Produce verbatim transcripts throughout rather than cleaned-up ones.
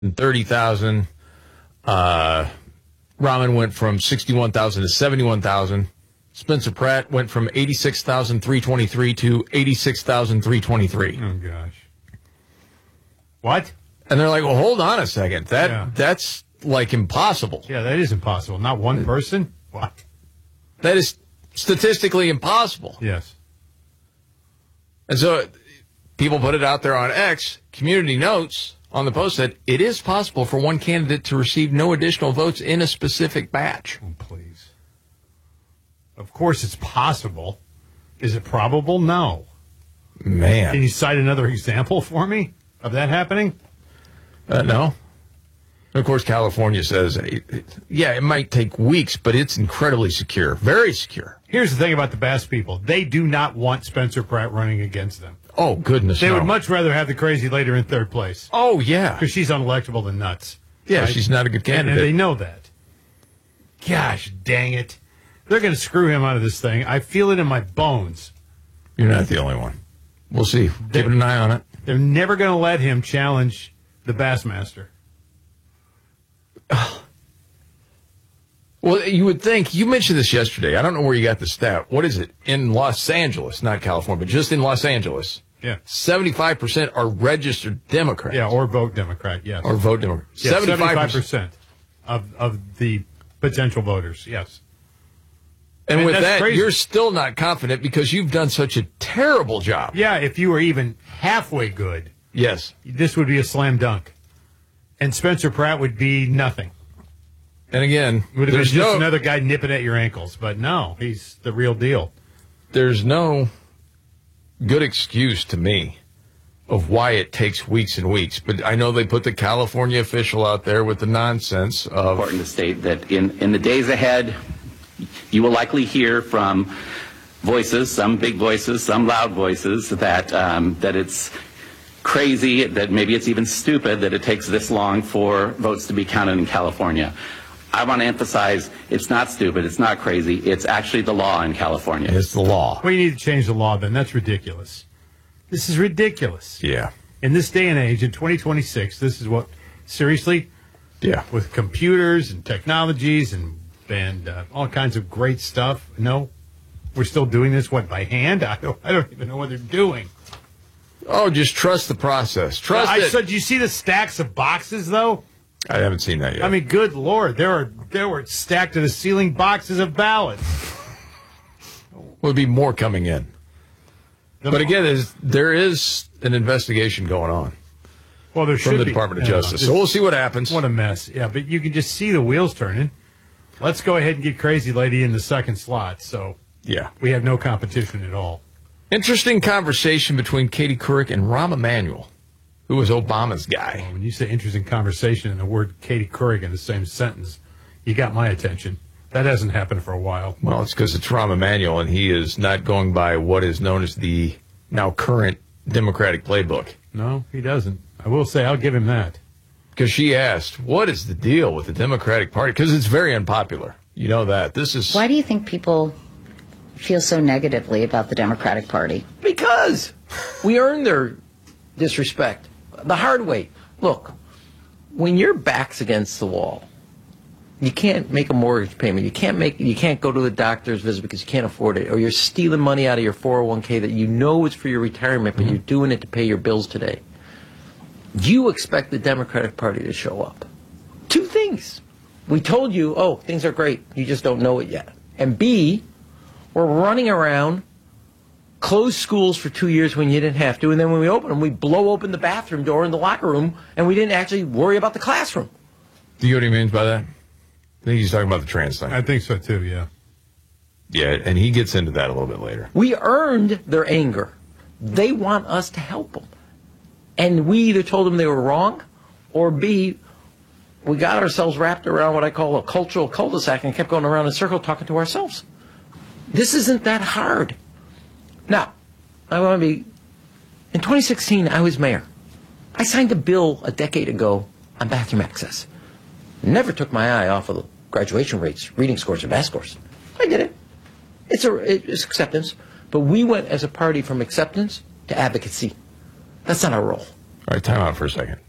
thirty thousand. Uh, Rahman went from sixty-one thousand to seventy-one thousand. Spencer Pratt went from eighty-six thousand three hundred twenty-three to eighty-six thousand three hundred twenty-three. Oh, gosh. What? And they're like, well, hold on a second. That Yeah. That's, like, impossible. Yeah, that is impossible. Not one person? What? That is statistically impossible. Yes. And so people put it out there on X. Community Notes on the post said, it is possible for one candidate to receive no additional votes in a specific batch. Oh, please. Of course it's possible. Is it probable? No. Man. Can you cite another example for me of that happening? Uh, no. Of course, California says, yeah, it might take weeks, but it's incredibly secure. Very secure. Here's the thing about the Bass people. They do not want Spencer Pratt running against them. Oh, goodness, They no. would much rather have the crazy lady in third place. Oh, yeah. Because she's unelectable than nuts. Yeah, right? she's not a good And, candidate. and they know that. Gosh, dang it. They're going to screw him out of this thing. I feel it in my bones. You're not the only one. We'll see. They're, Keep an eye on it. They're never going to let him challenge the Bassmaster. Well, you would think, you mentioned this yesterday. I don't know where you got the stat. What is it? In Los Angeles, not California, but just in Los Angeles. Yeah. seventy-five percent are registered Democrats. Yeah, or vote Democrat, yes. Or vote Democrat. Yeah, seventy-five percent of, of the potential voters, yes. And, and with that, crazy. You're still not confident because you've done such a terrible job. Yeah, if you were even halfway good, yes, this would be a slam dunk. And Spencer Pratt would be nothing. And again, would have been there's just no, another guy nipping at your ankles. But no, he's the real deal. There's no good excuse to me of why it takes weeks and weeks. But I know they put the California official out there with the nonsense of... Important to state that in, in the days ahead, you will likely hear from voices, some big voices, some loud voices, that um, that it's crazy, that maybe it's even stupid that it takes this long for votes to be counted in California. I want to emphasize it's not stupid, it's not crazy, it's actually the law in California. It's the law. Well, you need to change the law then. That's ridiculous. This is ridiculous. Yeah. In this day and age, in twenty twenty-six, this is what, seriously? Yeah. With computers and technologies and and uh, all kinds of great stuff. No, we're still doing this, what, by hand? I don't, I don't even know what they're doing. Oh, just trust the process. Trust I it. said, do you see the stacks of boxes, though? I haven't seen that yet. I mean, good Lord, there are there were stacked to the ceiling boxes of ballots. Will be more coming in. The but again, there's, there is an investigation going on. Well, there from should the be. Department of Yeah, Justice. So we'll see what happens. What a mess. Yeah, but you can just see the wheels turning. Let's go ahead and get Crazy Lady in the second slot. So yeah, we have no competition at all. Interesting conversation between Katie Couric and Rahm Emanuel, who was Obama's guy. When you say interesting conversation and the word Katie Couric in the same sentence, you got my attention. That hasn't happened for a while. Well, it's because it's Rahm Emanuel, and he is not going by what is known as the now current Democratic playbook. No, he doesn't. I will say I'll give him that. Because she asked, what is the deal with the Democratic Party? Because it's very unpopular. You know that. This is... Why do you think people feel so negatively about the Democratic Party? Because we earned their disrespect the hard way. Look, when your back's against the wall, you can't make a mortgage payment. You can't make. You can't go to the doctor's visit because you can't afford it, or you're stealing money out of your four oh one k that you know is for your retirement, but mm-hmm. you're doing it to pay your bills today. You expect the Democratic Party to show up. Two things. We told you, oh, things are great. You just don't know it yet. And B, we're running around, close schools for two years when you didn't have to, and then when we open them, we blow open the bathroom door in the locker room, and we didn't actually worry about the classroom. Do you know what he means by that? I think he's talking about the trans thing. I think so, too, yeah. Yeah, and he gets into that a little bit later. We earned their anger. They want us to help them. And we either told them they were wrong, or B, we got ourselves wrapped around what I call a cultural cul-de-sac and kept going around in a circle talking to ourselves. This isn't that hard. Now, I want to be... In twenty sixteen, I was mayor. I signed a bill a decade ago on bathroom access. Never took my eye off of the graduation rates, reading scores, or math scores. I did it. It's, a, it's acceptance. But we went as a party from acceptance to advocacy. That's not our role. All right, time out for a second.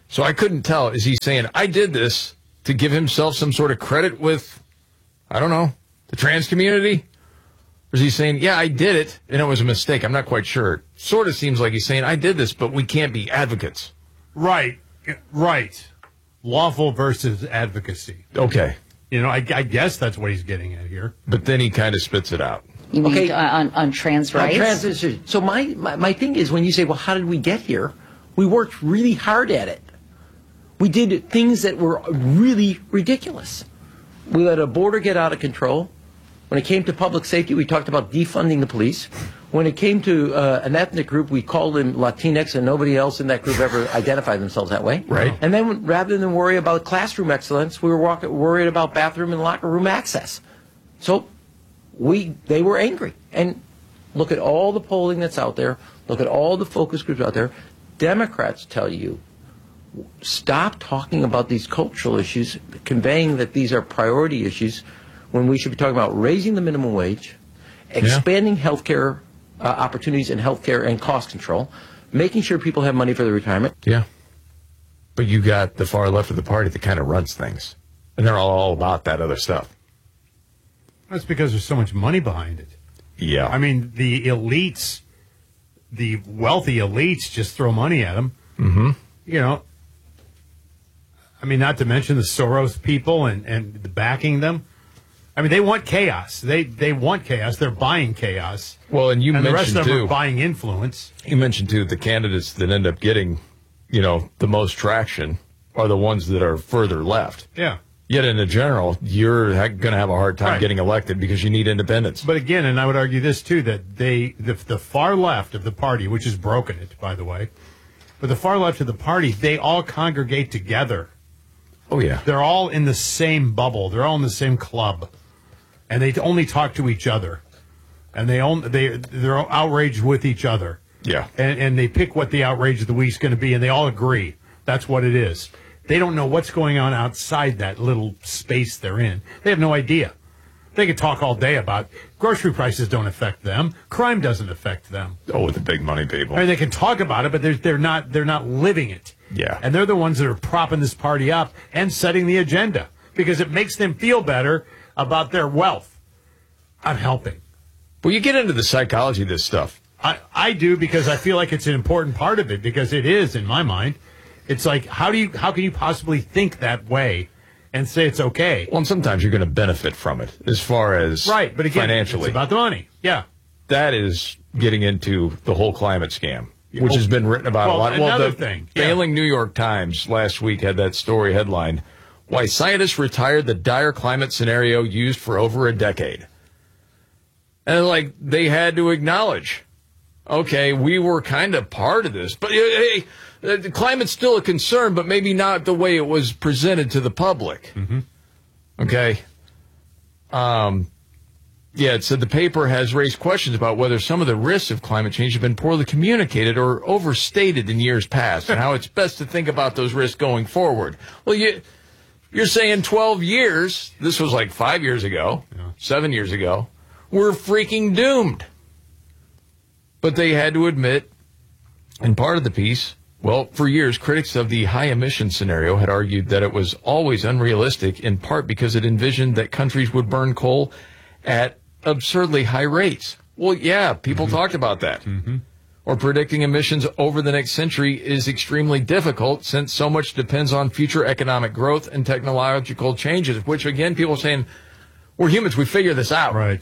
So I couldn't tell. Is he saying, I did this to give himself some sort of credit with, I don't know, the trans community? Or is he saying, yeah, I did it, and it was a mistake? I'm not quite sure. It sort of seems like he's saying, I did this, but we can't be advocates. Right. Right. Lawful versus advocacy. Okay. You know, I, I guess that's what he's getting at here. But then he kind of spits it out. You mean Okay. on, on trans rights? On trans issues. So my, my, my thing is when you say, well, how did we get here? We worked really hard at it. We did things that were really ridiculous. We let a border get out of control. When it came to public safety, we talked about defunding the police. When it came to uh, an ethnic group, we called them Latinx, and nobody else in that group ever identified themselves that way. Right. And then rather than worry about classroom excellence, we were walk- worried about bathroom and locker room access. So we they were angry. And look at all the polling that's out there. Look at all the focus groups out there. Democrats tell you, stop talking about these cultural issues, conveying that these are priority issues, when we should be talking about raising the minimum wage, expanding yeah. health care uh, opportunities in health care and cost control, making sure people have money for their retirement. Yeah. But you got the far left of the party that kind of runs things. And they're all about that other stuff. That's because there's so much money behind it. Yeah. I mean, the elites, the wealthy elites just throw money at them. Mm-hmm. You know, I mean, not to mention the Soros people and, and the backing them. I mean, they want chaos. They they want chaos. They're buying chaos. Well, and you and mentioned, the rest of them too, are buying influence. You mentioned, too, the candidates that end up getting, you know, the most traction are the ones that are further left. Yeah. Yet in the general, you're going to have a hard time Right. getting elected because you need independence. But again, and I would argue this, too, that they the, the far left of the party, which has broken it, by the way, but the far left of the party, they all congregate together. Oh, yeah. They're all in the same bubble. They're all in the same club. And they only talk to each other. And they only, they, they're outraged with each other. Yeah. And, and they pick what the outrage of the week's going to be, and they all agree. That's what it is. They don't know what's going on outside that little space they're in. They have no idea. They could talk all day about grocery prices don't affect them. Crime doesn't affect them. Oh, the big money people. I mean, they can talk about it, but they're, they're not they're not living it. Yeah. And they're the ones that are propping this party up and setting the agenda because it makes them feel better about their wealth. I'm helping. Well, you get into the psychology of this stuff. I, I do because I feel like it's an important part of it because it is in my mind. It's like, how do you how can you possibly think that way and say it's okay? Well, and sometimes you're going to benefit from it as far as right, but again, financially. It's about the money. Yeah. That is getting into the whole climate scam, which Oh, has been written about well, a lot. another well, the thing, yeah. failing New York Times last week had that story headline, Why Scientists Retired the Dire Climate Scenario Used for Over a Decade. And like they had to acknowledge, okay, we were kind of part of this, but hey, the climate's still a concern, but maybe not the way it was presented to the public. Mm-hmm. Okay. Um, yeah, it said the paper has raised questions about whether some of the risks of climate change have been poorly communicated or overstated in years past, and how it's best to think about those risks going forward. Well, you, you're saying twelve years, this was like five years ago, Yeah. seven years ago, we're freaking doomed. But they had to admit, in part of the piece, well, for years, critics of the high emission scenario had argued that it was always unrealistic, in part because it envisioned that countries would burn coal at absurdly high rates. Well, yeah, people mm-hmm. talked about that. Mm-hmm. Or predicting emissions over the next century is extremely difficult since so much depends on future economic growth and technological changes, which, again, people are saying, we're humans, we figure this out. Right.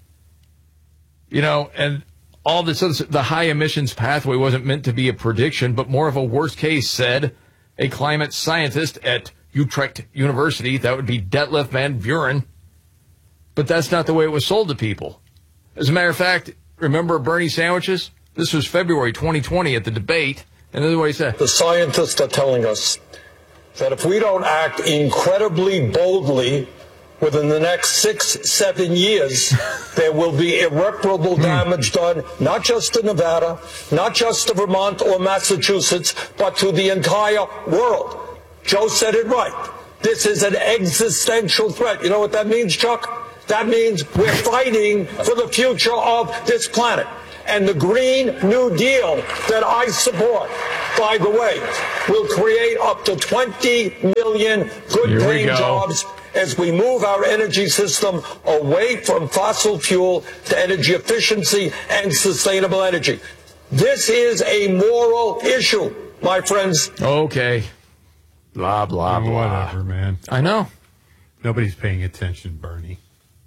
You know, and all this other, the high emissions pathway wasn't meant to be a prediction, but more of a worst case, said a climate scientist at Utrecht University. That would be Detlef van Buren. But that's not the way it was sold to people. As a matter of fact, remember Bernie sandwiches? This was February twenty twenty at the debate, and this is what he said. The scientists are telling us that if we don't act incredibly boldly within the next six, seven years, there will be irreparable damage done, not just to Nevada, not just to Vermont or Massachusetts, but to the entire world. Joe said it right. This is an existential threat. You know what that means, Chuck? That means we're fighting for the future of this planet. And the Green New Deal that I support by the way, will create up to twenty million good-paying jobs as we move our energy system away from fossil fuel to energy efficiency and sustainable energy. This is a moral issue, my friends. Okay. Blah, blah, blah. Whatever, man. I know. Nobody's paying attention, Bernie.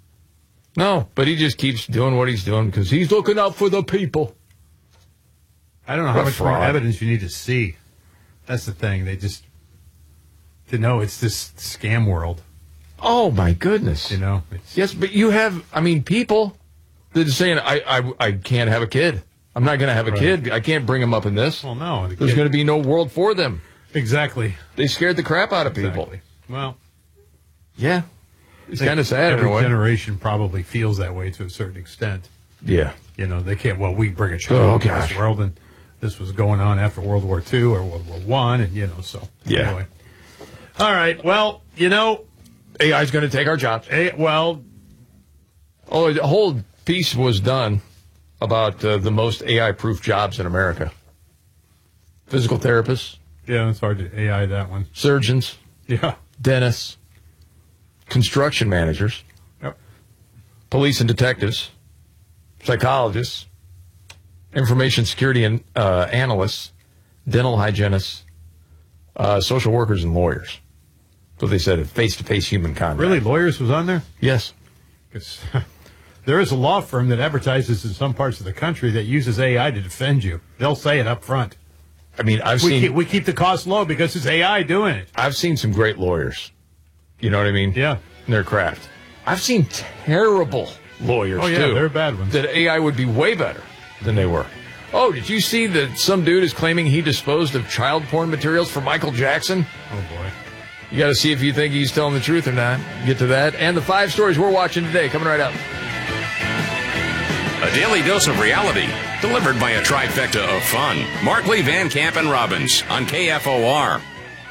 No, but he just keeps doing what he's doing because he's looking out for the people. I don't know how What much more fraud. evidence you need to see. That's the thing. They just, to know it's this scam world. Oh, my goodness. You know? It's, Yes, but you have, I mean, people that are saying, I, I, I can't have a kid. I'm not going to have a Right. kid. I can't bring them up in this. well, no. the There's kid- going to be no world for them. Exactly. They scared the crap out of people. Exactly. Well, Yeah. It's kind of sad in every a way. generation probably feels that way to a certain extent. Yeah. You know, they can't, well, we bring a Oh, child into gosh. this world, and this was going on after World War Two or World War One, and, you know, so. Yeah. Anyway. All right. Well, you know, A I is going to take our jobs. eh, well, Oh, the whole piece was done about uh, the most A I-proof jobs in America. Physical therapists, yeah, it's hard to A I that one. surgeons, Yeah. dentists, construction managers, Yep. police and detectives, psychologists, information security and uh, analysts, dental hygienists, uh, social workers, and lawyers. So they said face-to-face human contact. Really? Lawyers was on there? Yes. 'Cause there is a law firm that advertises in some parts of the country that uses A I to defend you. They'll say it up front. I mean, I've We seen keep, we keep the cost low because it's A I doing it. I've seen some great lawyers. You know what I mean? Yeah. In their craft. I've seen terrible lawyers Oh, yeah, too. they're bad ones. That A I would be way better than they were. Oh, did you see that some dude is claiming he disposed of child porn materials for Michael Jackson? Oh, boy. You got to see if you think he's telling the truth or not. Get to that. And the five stories we're watching today coming right up. A daily dose of reality, delivered by a trifecta of fun. Markley, Van Camp, and Robbins on K F O R.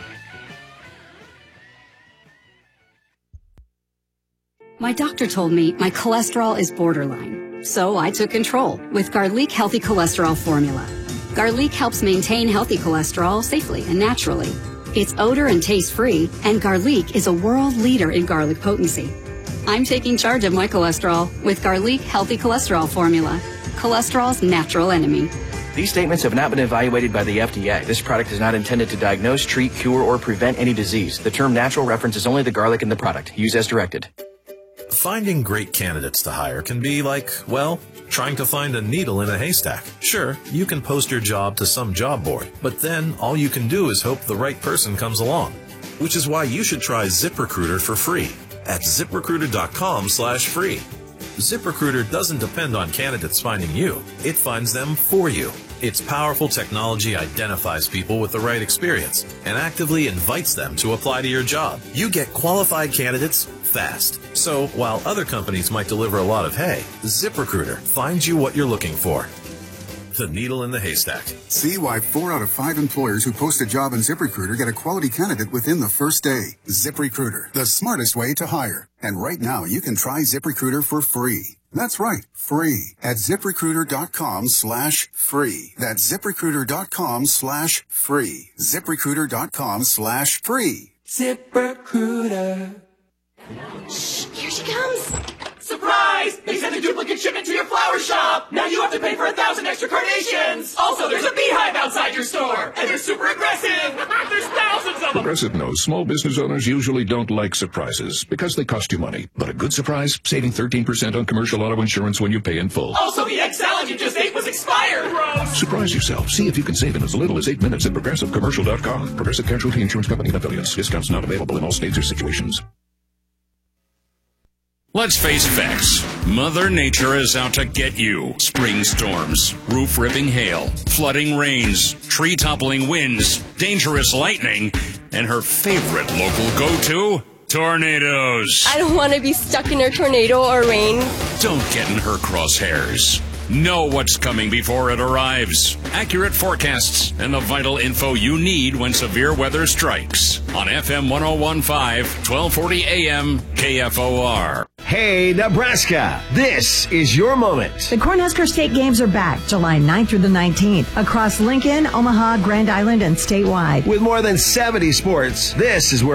My doctor told me my cholesterol is borderline, so I took control with Garlic Healthy Cholesterol Formula. Garlic helps maintain healthy cholesterol safely and naturally. It's odor and taste free, and Garlic is a world leader in garlic potency. I'm taking charge of my cholesterol with Garlic Healthy Cholesterol Formula, cholesterol's natural enemy. These statements have not been evaluated by the F D A. This product is not intended to diagnose, treat, cure, or prevent any disease. The term natural references only the garlic in the product. Use as directed. Finding great candidates to hire can be like, well, trying to find a needle in a haystack. Sure, you can post your job to some job board, but then all you can do is hope the right person comes along. Which is why you should try ZipRecruiter for free at ZipRecruiter.com slash free. ZipRecruiter doesn't depend on candidates finding you. It finds them for you. Its powerful technology identifies people with the right experience and actively invites them to apply to your job. You get qualified candidates fast. So while other companies might deliver a lot of hay, ZipRecruiter finds you what you're looking for. The needle in the haystack. See why four out of five employers who post a job in ZipRecruiter get a quality candidate within the first day. ZipRecruiter, the smartest way to hire. And right now, you can try ZipRecruiter for free. That's right, free at ZipRecruiter.com slash free. That's ZipRecruiter.com slash free. ZipRecruiter.com slash free. ZipRecruiter. Shh, here she comes. Surprise! They sent a duplicate shipment to your flower shop. Now you have to pay for a thousand extra carnations. Also, there's a beehive outside your store, and they're super aggressive. There's thousands of them. Progressive knows small business owners usually don't like surprises because they cost you money. But a good surprise, saving thirteen percent on commercial auto insurance when you pay in full. Also, the egg salad you just ate was expired. Gross. Surprise yourself. See if you can save in as little as eight minutes at progressive commercial dot com. Progressive Casualty Insurance Company and affiliates. Discounts not available in all states or situations. Let's face facts. Mother Nature is out to get you. Spring storms, roof-ripping hail, flooding rains, tree-toppling winds, dangerous lightning, and her favorite local go-to, tornadoes. I don't want to be stuck in a tornado or rain. Don't get in her crosshairs. Know what's coming before it arrives. Accurate forecasts and the vital info you need when severe weather strikes. On F M one oh one point five, twelve forty A M, K F O R. Hey, Nebraska, this is your moment. The Cornhusker State Games are back July ninth through the nineteenth across Lincoln, Omaha, Grand Island, and statewide. With more than seventy sports, this is where